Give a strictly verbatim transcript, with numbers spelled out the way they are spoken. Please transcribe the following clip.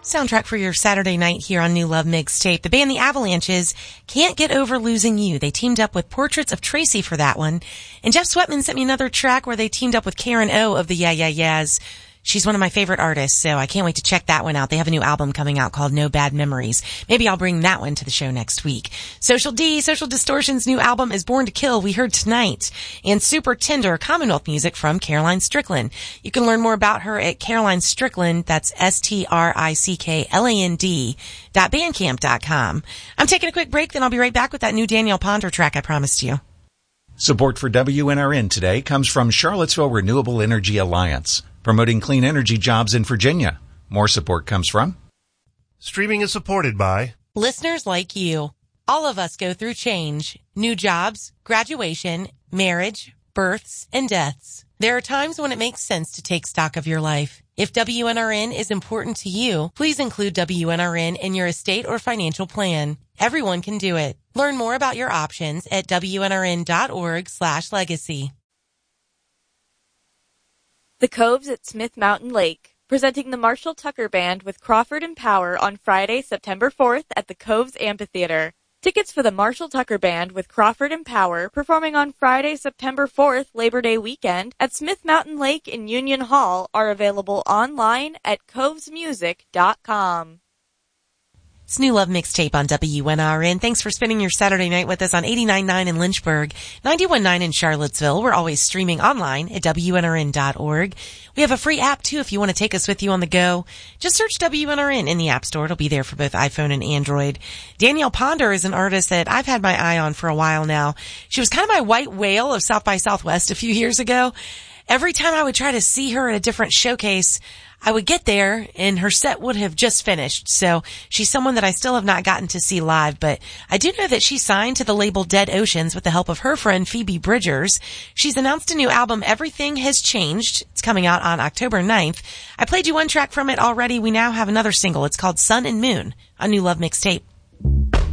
Soundtrack for your Saturday night here on New Love Mixtape. The band The Avalanches, Can't Get Over Losing You. They teamed up with Portraits of Tracy for that one. And Jeff Sweatman sent me another track where they teamed up with Karen O of the Yeah Yeah Yeahs. She's one of my favorite artists, so I can't wait to check that one out. They have a new album coming out called No Bad Memories. Maybe I'll bring that one to the show next week. Social D, Social Distortion's new album is Born to Kill, we heard tonight. And Super Tender, Commonwealth music from Caroline Strickland. You can learn more about her at Caroline Strickland, that's S T R I C K L A N D, dot bandcamp dot com. I'm taking a quick break, then I'll be right back with that new Danielle Ponder track I promised you. Support for W N R N today comes from Charlottesville Renewable Energy Alliance, promoting clean energy jobs in Virginia. More support comes from... Streaming is supported by... listeners like you. All of us go through change, new jobs, graduation, marriage, births, and deaths. There are times when it makes sense to take stock of your life. If W N R N is important to you, please include W N R N in your estate or financial plan. Everyone can do it. Learn more about your options at W N R N dot org slash legacy. The Coves at Smith Mountain Lake, presenting the Marshall Tucker Band with Crawford and Power on Friday, September fourth at the Coves Amphitheater. Tickets for the Marshall Tucker Band with Crawford and Power performing on Friday, September fourth, Labor Day weekend at Smith Mountain Lake in Union Hall are available online at coves music dot com. It's New Love Mixtape on W N R N. Thanks for spending your Saturday night with us on eighty-nine point nine in Lynchburg, ninety-one point nine in Charlottesville. We're always streaming online at W N R N dot org. We have a free app, too, if you want to take us with you on the go. Just search W N R N in the App Store. It'll be there for both iPhone and Android. Danielle Ponder is an artist that I've had my eye on for a while now. She was kind of my white whale of South by Southwest a few years ago. Every time I would try to see her at a different showcase, I would get there and her set would have just finished. So she's someone that I still have not gotten to see live, but I do know that she signed to the label Dead Oceans with the help of her friend Phoebe Bridgers. She's announced a new album, Everything Has Changed. It's coming out on October ninth. I played you one track from it already. We now have another single. It's called Sun and Moon on New Love Mixtape.